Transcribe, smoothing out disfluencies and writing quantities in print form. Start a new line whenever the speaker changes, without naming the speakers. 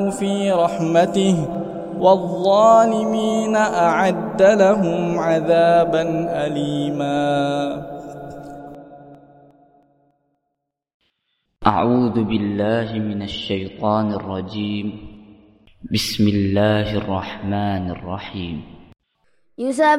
في رحمته والظالمين أعد لهم عذابا أليما.
أعوذ بالله من الشيطان الرجيم. بسم الله الرحمن الرحيم.